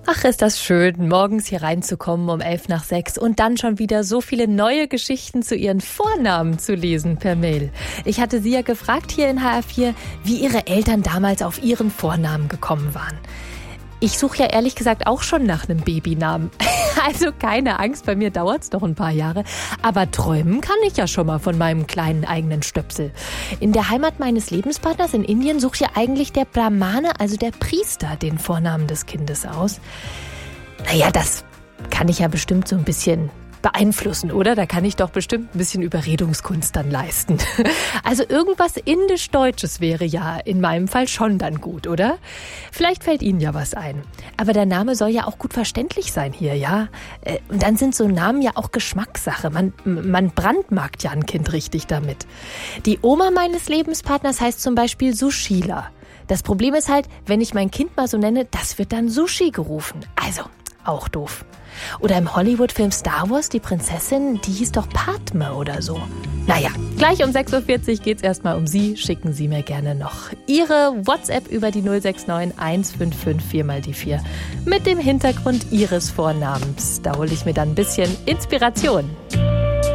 Ach, ist das schön, morgens hier reinzukommen um 5:11 und dann schon wieder so viele neue Geschichten zu ihren Vornamen zu lesen per Mail. Ich hatte Sie ja gefragt hier in HR4, wie Ihre Eltern damals auf Ihren Vornamen gekommen waren. Ich suche ja ehrlich gesagt auch schon nach einem Babynamen. Also keine Angst, bei mir dauert's noch ein paar Jahre. Aber träumen kann ich ja schon mal von meinem kleinen eigenen Stöpsel. In der Heimat meines Lebenspartners in Indien sucht ja eigentlich der Brahmane, also der Priester, den Vornamen des Kindes aus. Naja, das kann ich ja bestimmt so ein bisschen beeinflussen, oder? Da kann ich doch bestimmt ein bisschen Überredungskunst dann leisten. Also irgendwas Indisch-Deutsches wäre ja in meinem Fall schon dann gut, oder? Vielleicht fällt Ihnen ja was ein. Aber der Name soll ja auch gut verständlich sein hier, ja? Und dann sind so Namen ja auch Geschmackssache. Man brandmarkt ja ein Kind richtig damit. Die Oma meines Lebenspartners heißt zum Beispiel Sushila. Das Problem ist halt, wenn ich mein Kind mal so nenne, das wird dann Sushi gerufen. Also, auch doof. Oder im Hollywood-Film Star Wars, die Prinzessin, die hieß doch Padme oder so. Naja, gleich um 6:40 Uhr geht's erstmal um Sie. Schicken Sie mir gerne noch Ihre WhatsApp über die 069 155 4x4 mit dem Hintergrund Ihres Vornamens. Da hole ich mir dann ein bisschen Inspiration.